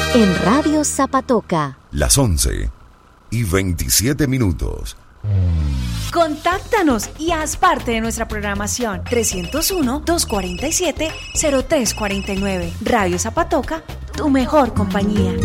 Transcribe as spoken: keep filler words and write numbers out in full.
En Radio Zapatoca. Las once y veintisiete minutos. Contáctanos y haz parte de nuestra programación. trescientos uno, doscientos cuarenta y siete, cero tres cuarenta y nueve. Radio Zapatoca, tu mejor compañía.